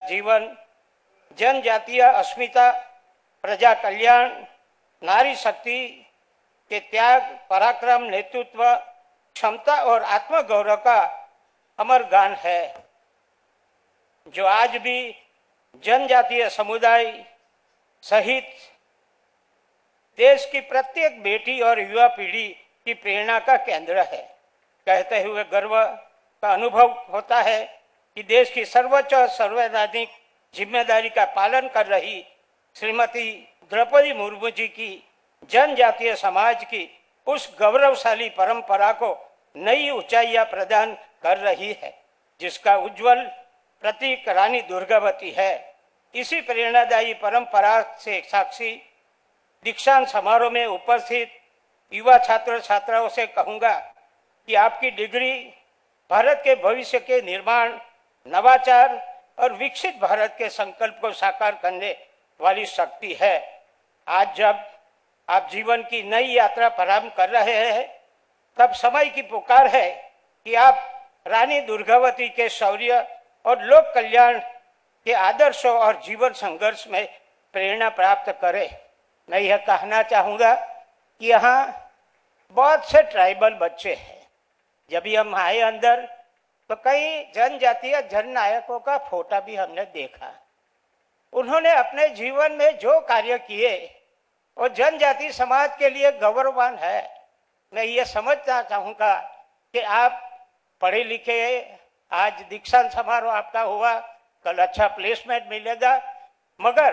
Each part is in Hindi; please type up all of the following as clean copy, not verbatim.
जीवन, जनजातीय अस्मिता, प्रजा कल्याण, नारी शक्ति के त्याग, पराक्रम, नेतृत्व, क्षमता और आत्मगौरव का अमर गान है, जो आज भी जनजातीय समुदाय सहित देश की प्रत्येक बेटी और युवा पीढ़ी की प्रेरणा का केंद्र है। कहते हुए गर्व का अनुभव होता है कि देश की सर्वोच्च संवैधानिक जिम्मेदारी का पालन कर रही श्रीमती द्रौपदी मुर्मू जी की जनजातीय समाज की उस गौरवशाली परंपरा को नई ऊंचाइयां प्रदान कर रही है, जिसका उज्जवल प्रतीक रानी दुर्गावती है। इसी प्रेरणादायी परंपरा से साक्षी दीक्षांत समारोह में उपस्थित युवा छात्र छात्राओं से कहूँगा कि आपकी डिग्री भारत के भविष्य के निर्माण, नवाचार और विकसित भारत के संकल्प को साकार करने वाली शक्ति है। आज जब आप जीवन की नई यात्रा प्रारंभ कर रहे हैं, तब समय की पुकार है कि आप रानी दुर्गावती के शौर्य और लोक कल्याण के आदर्शों और जीवन संघर्ष में प्रेरणा प्राप्त करें। मैं यह कहना चाहूँगा कि यहाँ बहुत से ट्राइबल बच्चे हैं। जब भी हम आए अंदर तो कई जनजातीय जननायकों का फोटो भी हमने देखा। उन्होंने अपने जीवन में जो कार्य किए वो जनजाति समाज के लिए गौरवान है। मैं ये समझना चाहूँगा कि आप पढ़े लिखे, आज दीक्षांत समारोह आपका हुआ, कल अच्छा प्लेसमेंट मिलेगा, मगर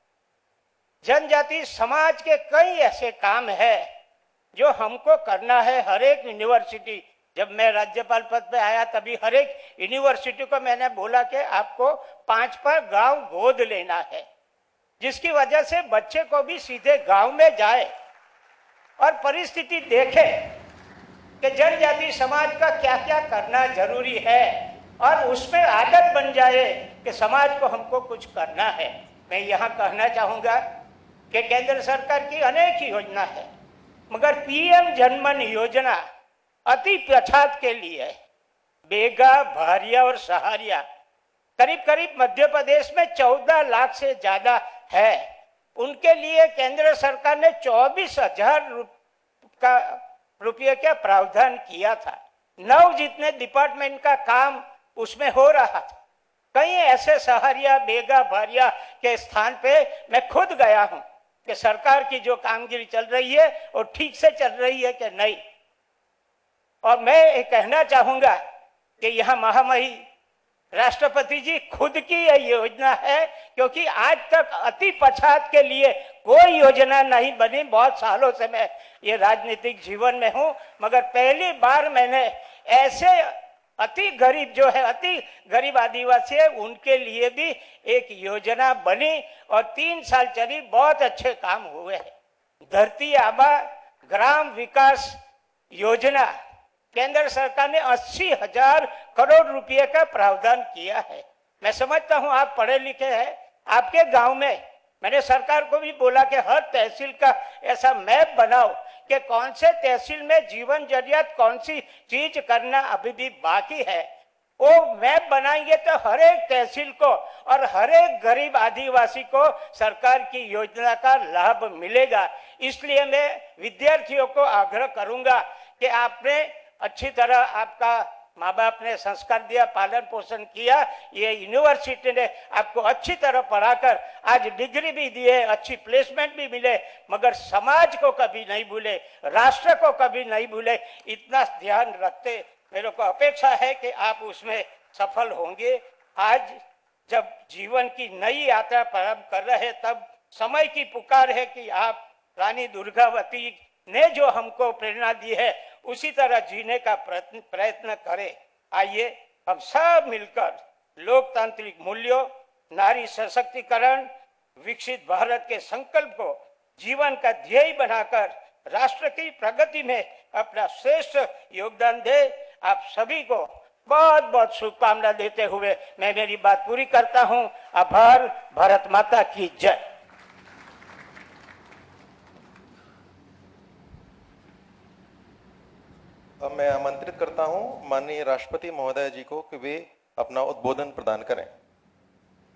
जनजाति समाज के कई ऐसे काम है जो हमको करना है। हर एक यूनिवर्सिटी, जब मैं राज्यपाल पद पे आया तभी हर एक यूनिवर्सिटी को मैंने बोला कि आपको 5 गांव गोद लेना है, जिसकी वजह से बच्चे को भी सीधे गांव में जाए और परिस्थिति देखे कि जनजाति समाज का क्या क्या करना जरूरी है और उसमें आदत बन जाए कि समाज को हमको कुछ करना है। मैं यहाँ कहना चाहूँगा कि केंद्र सरकार की अनेक योजना है, मगर पीएम जनमन योजना अति पछात के लिए बेगा, भारिया और सहारिया करीब करीब मध्य प्रदेश में 14 लाख से ज्यादा है। उनके लिए केंद्र सरकार ने 24,000 रुपये का प्रावधान किया था। 9 जितने डिपार्टमेंट का काम उसमें हो रहा था। कई ऐसे सहारिया, बेगा, भारिया के स्थान पे मैं खुद गया हूं कि सरकार की जो कामगिरी चल रही है वो ठीक से चल रही है कि नहीं। और मैं ये कहना चाहूंगा कि यह महामहिम राष्ट्रपति जी खुद की यह योजना है, क्योंकि आज तक अति पछात के लिए कोई योजना नहीं बनी। बहुत सालों से मैं ये राजनीतिक जीवन में हूं, मगर पहली बार मैंने ऐसे अति गरीब जो है, अति गरीब आदिवासी है, उनके लिए भी एक योजना बनी और 3 साल चली। बहुत अच्छे काम हुए हैं। धरती आबा ग्राम विकास योजना केंद्र सरकार ने 80,000 करोड़ रुपए का प्रावधान किया है। मैं समझता हूं आप पढ़े लिखे हैं, आपके गांव में मैंने सरकार को भी बोला कि हर तहसील का ऐसा मैप बनाओ कि कौन से तहसील में जीवन जरूरत कौन सी चीज करना अभी भी बाकी है। वो मैप बनाएंगे तो हर एक तहसील को और हर एक गरीब आदिवासी को सरकार की योजना का लाभ मिलेगा। इसलिए मैं विद्यार्थियों को आग्रह करूंगा कि आपने अच्छी तरह, आपका माँ बाप ने संस्कार दिया, पालन पोषण किया, ये यूनिवर्सिटी ने आपको अच्छी तरह पढ़ाकर आज डिग्री भी दी है, अच्छी प्लेसमेंट भी मिले, मगर समाज को कभी नहीं भूले, राष्ट्र को कभी नहीं भूले। इतना ध्यान रखते मेरे को अपेक्षा है कि आप उसमें सफल होंगे। आज जब जीवन की नई यात्रा प्रारंभ कर रहे हैं, तब समय की पुकार है कि आप रानी दुर्गावती ने जो हमको प्रेरणा दी है उसी तरह जीने का प्रयत्न करें। आइए हम सब मिलकर लोकतांत्रिक मूल्यों, नारी सशक्तिकरण, विकसित भारत के संकल्प को जीवन का ध्येय बनाकर राष्ट्र की प्रगति में अपना श्रेष्ठ योगदान दे। आप सभी को बहुत बहुत शुभकामना देते हुए मैं मेरी बात पूरी करता हूं। आभार। भारत माता की जय। अब मैं आमंत्रित करता हूं माननीय राष्ट्रपति महोदय जी को कि वे अपना उद्बोधन प्रदान करें।